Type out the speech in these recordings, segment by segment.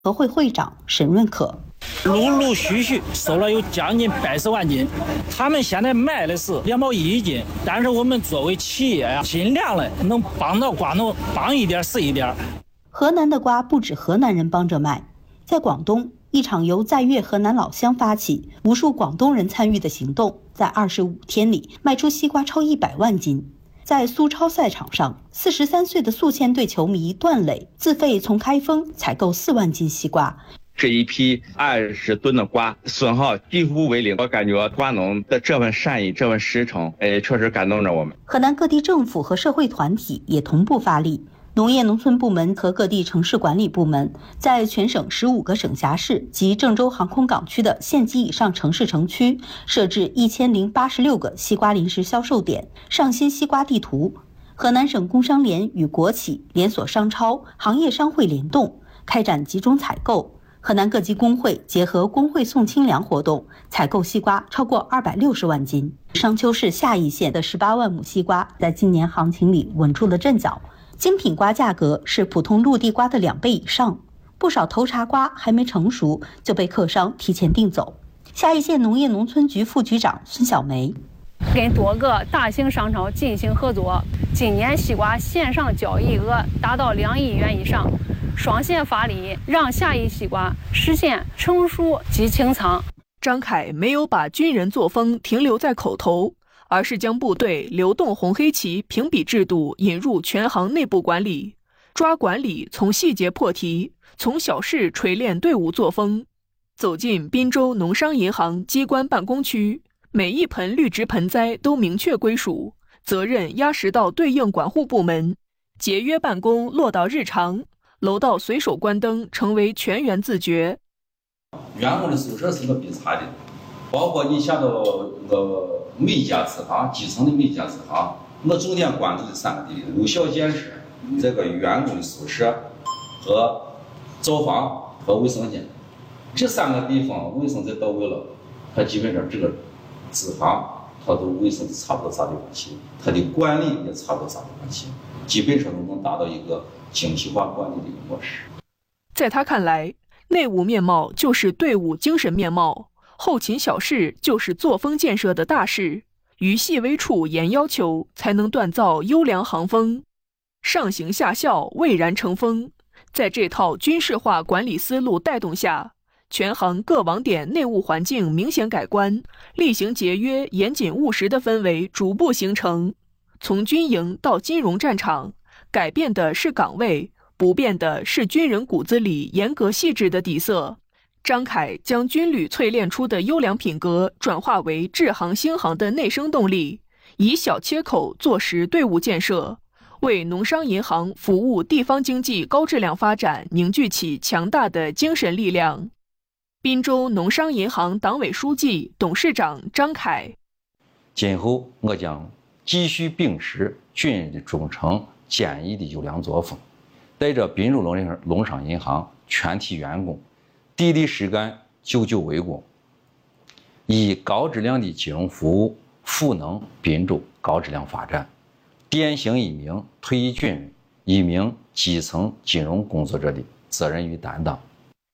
合会会长沈润可。 陆陆续续收了有将近80万斤，他们现在卖的是2毛1一斤，但是我们作为企业呀，尽量的能帮到广东，帮一点是一点。 河南的瓜不止河南人帮着卖，在广东，一场由在粤河南老乡发起、无数广东人参与的行动，在25天里卖出西瓜超100万斤。在苏超赛场上，43岁的宿迁队球迷段磊自费从开封采购4万斤西瓜。 这一批20吨的瓜损耗几乎为零，我感觉瓜农的这份善意、这份实诚，确实感动着我们。 河南各地政府和社会团体也同步发力。农业农村部门和各地城市管理部门在全省15个省辖市及郑州航空港区的县级以上城市城区设置1086个西瓜临时销售点，上新西瓜地图。河南省工商联与国企、连锁商超、行业商会联动，开展集中采购。河南各级工会结合工会送清粮活动，采购西瓜超过260万斤。商丘市夏邑县的18万亩西瓜在今年行情里稳住了阵脚，精品瓜价格是普通陆地瓜的2倍以上，不少头茬瓜还没成熟就被客商提前订走。夏邑县农业农村局副局长孙小梅： 跟多个大型商超进行合作，今年西瓜线上交易额达到2亿元以上，双线发力，让夏邑西瓜实现成熟即清仓。 张凯没有把军人作风停留在口头，而是将部队流动红黑旗评比制度引入全行内部管理，抓管理从细节破题，从小事锤炼队伍作风。走进滨州农商银行机关办公区，每一盆绿植盆栽都明确归属，责任压实到对应管护部门，节约办公落到日常，楼道随手关灯成为全员自觉。 员工的宿舍是个必查的，包括你想到每一家支行，基层的每一家支行，我重点关注的3个地方：有效建设、这个员工的宿舍和灶房和卫生间。这3个地方卫生再到位了，它基本上这个支行它都卫生差不多咋的关系，它的管理也差不多咋的关系，基本上都能达到一个精细化管理的一个模式。 在他看来，内务面貌就是队伍精神面貌，后勤小事就是作风建设的大事，于细微处严要求，才能锻造优良行风。上行下效，蔚然成风。在这套军事化管理思路带动下，全行各网点内务环境明显改观，厉行节约、严谨务实的氛围逐步形成。从军营到金融战场，改变的是岗位，不变的是军人骨子里严格细致的底色。张凯将军旅淬炼出的优良品格转化为治行兴行的内生动力，以小切口做实队伍建设，为农商银行服务地方经济高质量发展凝聚起强大的精神力量。滨州农商银行党委书记、董事长张凯： 今后我将继续秉持军人的忠诚、坚毅的优良作风，带着滨州农商银行全体员工砥砺实干、久久为功，以高质量的金融服务赋能滨州高质量发展，践行一名退役军人、一名基层金融工作者的责任与担当。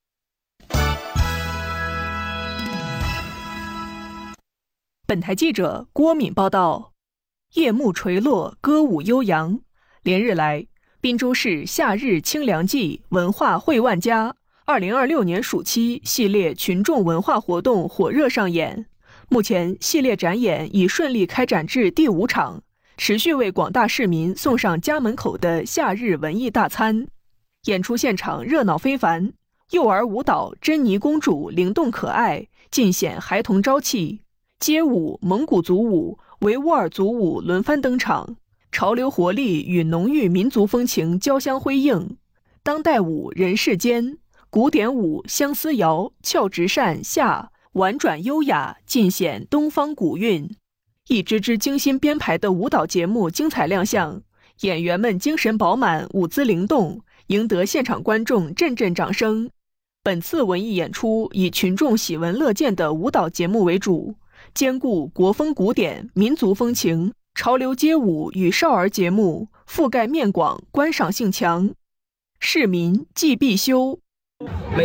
本台记者郭敏报道。夜幕垂落，歌舞悠扬。连日来，滨州市夏日清凉季文化会万家2026年暑期系列群众文化活动火热上演。目前，系列展演已顺利开展至第5场，持续为广大市民送上家门口的夏日文艺大餐。演出现场热闹非凡，幼儿舞蹈珍妮公主灵动可爱，尽显孩童朝气。街舞、蒙古族舞、维吾尔族舞轮番登场，潮流活力与浓郁民族风情交相辉映。当代舞人世间，古典舞相思谣、俏直扇下，婉转优雅，尽显东方古韵。一支支精心编排的舞蹈节目精彩亮相，演员们精神饱满，舞姿灵动，赢得现场观众阵阵掌声。本次文艺演出以群众喜闻乐见的舞蹈节目为主，兼顾国风古典、民族风情、潮流街舞与少儿节目，覆盖面广，观赏性强。市民忌必修。 每